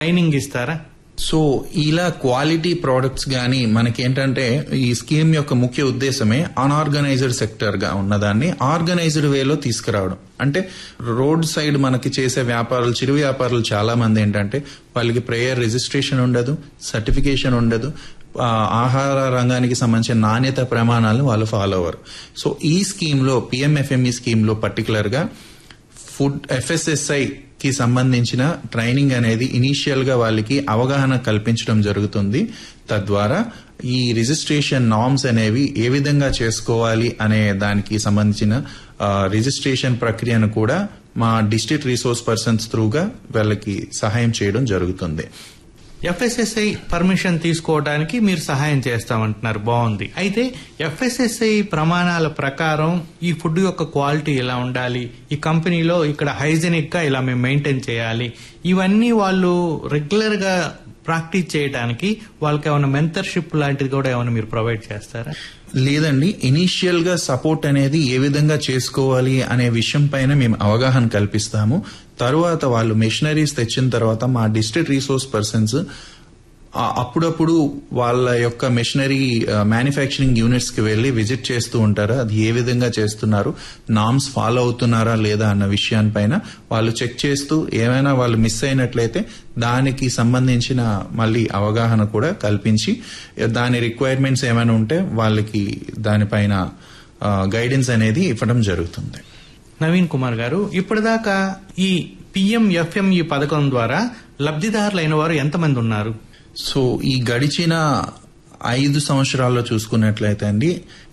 Training ఇస్తారా? So ఇలా quality products గానీ మనకేంటంటే ఈ స్కీమ్ యొక్క ముఖ్య ఉద్దేశమే అన్ఆర్గనైజ్డ్ సెక్టర్ గా ఉన్నదాన్ని ఆర్గనైజ్డ్ వేలో తీసుకురావడం. అంటే రోడ్ సైడ్ మనకి చేసే వ్యాపారులు, చిరు వ్యాపారులు చాలా మంది ఏంటంటే వాళ్ళకి ప్రేయర్ రిజిస్ట్రేషన్ ఉండదు, సర్టిఫికేషన్ ఉండదు, ఆహార రంగానికి సంబంధించిన నాణ్యత ప్రమాణాలను వాళ్ళు ఫాలో అవ్వరు. సో ఈ స్కీమ్ లో, పిఎంఎఫ్ఎంఈ స్కీమ్ లో పర్టికులర్ గా ఫుడ్ ఎఫ్ఎస్ఎస్ఐ కి సంబంధించిన ట్రైనింగ్ అనేది ఇనీషియల్ గా వాళ్ళకి అవగాహన కల్పించడం జరుగుతుంది. తద్వారా ఈ రిజిస్ట్రేషన్ నార్మ్స్ అనేవి ఏ విధంగా చేసుకోవాలి అనే దానికి సంబంధించిన రిజిస్ట్రేషన్ ప్రక్రియను కూడా మా డిస్ట్రిక్ట్ రిసోర్స్ పర్సన్స్ త్రూగా వాళ్ళకి సహాయం చేయడం జరుగుతుంది. ఎఫ్ఎస్ఎస్ఐ పర్మిషన్ తీసుకోవడానికి మీరు సహాయం చేస్తామంటున్నారు, బాగుంది. అయితే ఎఫ్ఎస్ఎస్ఐ ప్రమాణాల ప్రకారం ఈ ఫుడ్ యొక్క క్వాలిటీ ఎలా ఉండాలి, ఈ కంపెనీలో ఇక్కడ హైజెనిక్ గా ఇలా మేము మెయింటైన్ చేయాలి, ఇవన్నీ వాళ్ళు రెగ్యులర్ గా ప్రాక్టీస్ చేయడానికి వాళ్ళకి ఏమైనా మెంటర్షిప్ లాంటిది కూడా ఏమైనా మీరు ప్రొవైడ్ చేస్తారా? లేదండి, ఇనీషియల్ గా సపోర్ట్ అనేది ఏ విధంగా చేసుకోవాలి అనే విషయం పైన మేము అవగాహన కల్పిస్తాము. తరువాత వాళ్ళు మెషినరీస్ తెచ్చిన తర్వాత మా డిస్ట్రిక్ట్ రిసోర్స్ పర్సన్స్ అప్పుడప్పుడు వాళ్ళ యొక్క మెషినరీ మ్యానుఫ్యాక్చరింగ్ యూనిట్స్ కి వెళ్లి విజిట్ చేస్తూ ఉంటారు. అది ఏ విధంగా చేస్తున్నారు, నామ్స్ ఫాలో అవుతున్నారా లేదా అన్న విషయాన్పైన వాళ్ళు చెక్ చేస్తూ ఏమైనా వాళ్ళు మిస్ అయినట్లయితే దానికి సంబంధించిన మళ్ళీ అవగాహన కూడా కల్పించి దాని రిక్వైర్మెంట్స్ ఏమైనా ఉంటే వాళ్ళకి దానిపైన గైడెన్స్ అనేది ఇవ్వడం జరుగుతుంది. నవీన్ కుమార్ గారు, ఇప్పటిదాకా ఈ పిఎంఎఫ్ఎంఈ పథకం ద్వారా లబ్ధిదారులైన వారు ఎంతమంది ఉన్నారు? సో ఈ గడిచిన 5 సంవత్సరాల్లో చూసుకున్నట్లయితే అండి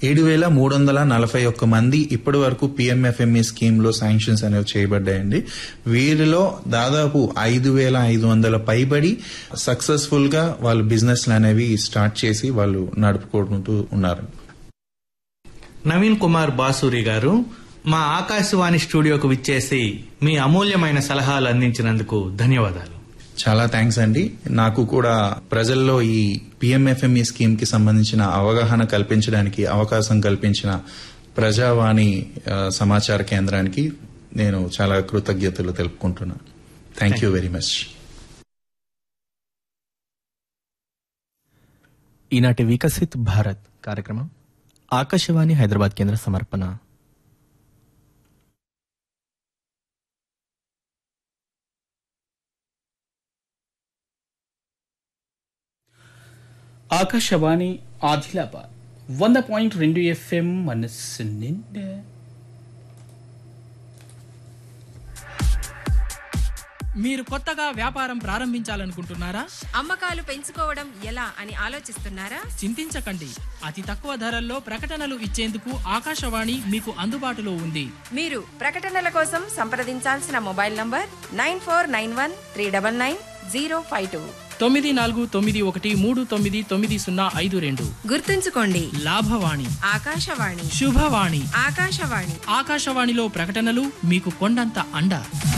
7,341 మంది ఇప్పటి వరకు పిఎంఎఫ్ఎంఈ స్కీమ్ లో శాంక్షన్స్ అనేవి చేయబడ్డాయండి. వీరిలో దాదాపు 5,500 పైబడి సక్సెస్ఫుల్ గా వాళ్ళు బిజినెస్ అనేవి స్టార్ట్ చేసి వాళ్ళు నడుపుకుంటూ ఉన్నారు. నవీన్ కుమార్ బాసూరి గారు, మా ఆకాశవాణి స్టూడియోకు విచ్చేసి మీ అమూల్యమైన సలహాలు అందించినందుకు ధన్యవాదాలు. చాలా థ్యాంక్స్ అండి. నాకు కూడా ప్రజల్లో ఈ పిఎంఎఫ్ఎంఈ స్కీమ్ కి సంబంధించిన అవగాహన కల్పించడానికి అవకాశం కల్పించిన ప్రజావాణి సమాచార కేంద్రానికి నేను చాలా కృతజ్ఞతలు తెలుపుకుంటున్నాను. Thank you very much. ఈనాటి వికసిత్ భారత్ కార్యక్రమం ఆకాశవాణి హైదరాబాద్ కేంద్ర సమర్పణ. ఆకాశవాణి ఆదిలాబాద్ 100.2 FM మనస్సు నిండా. మీరు కొత్తగా వ్యాపారం ప్రారంభించాలనుకుంటున్నారా? అమ్మకాలు పెంచుకోవడం ఎలా అని ఆలోచిస్తున్నారా? చింతించకండి, అతి తక్కువ ధరల్లో ప్రకటనలు ఇచ్చేందుకు ఆకాశవాణి మీకు అందుబాటులో ఉంది. మీరు ప్రకటనల కోసం సంప్రదించాల్సిన మొబైల్ నంబర్ 9491399052. 9491399052. గుర్తుంచుకోండి, లాభవాణి, ఆకాశవాణి, శుభవాణి. ఆకాశవాణి. ఆకాశవాణిలో ప్రకటనలు మీకు కొండంత అండ.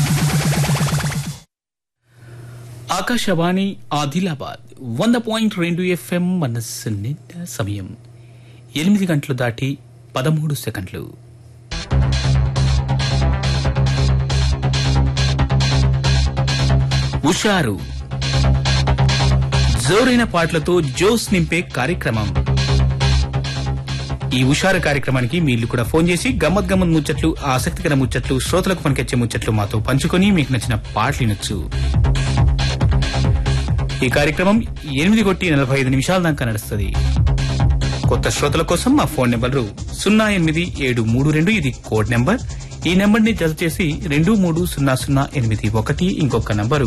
ఆకాశవాణి ఆదిలాబాద్ 100.2 FM మనస్సు నిండా. సమయం 8 గంటలు దాటి 13 సెకండ్లు. ఉషారు, జోరైన పాటలతో జోస్ నింపే కార్యక్రమం. ఈ ఉషారు కార్యక్రమానికి మీరు కూడా ఫోన్ చేసి గమ్మత్ ముచ్చట్లు, ఆసక్తికర ముచ్చట్లు, శ్రోతలకు పనికొచ్చే ముచ్చట్లు మాతో పంచుకొని మీకు నచ్చిన పాటలు వినొచ్చు. ఈ కార్యక్రమం 8:45 దాకా నడుస్తుంది. కొత్త శ్రోతల కోసం మా ఫోన్ నెంబర్లు 08732, ఇది కోడ్ నెంబర్. ఈ నెంబర్ ని జత చేసి 230081, ఇంకొక నంబరు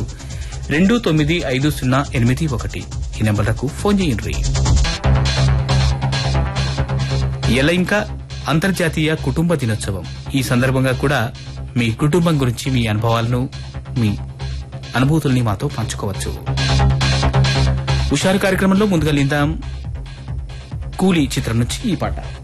295081. ఈ నెంబర్లకు ఫోన్ చేయండి. ఇలా ఇంకా అంతర్జాతీయ కుటుంబ దినోత్సవం. ఈ సందర్భంగా కూడా మీ కుటుంబం గురించి మీ అనుభవాలను, మీ అనుభూతుల్ని మాతో పంచుకోవచ్చు. హుషారు కార్యక్రమంలో ముందుగా లిందాం కూలీ చిత్రం నుంచి ఈ పాట.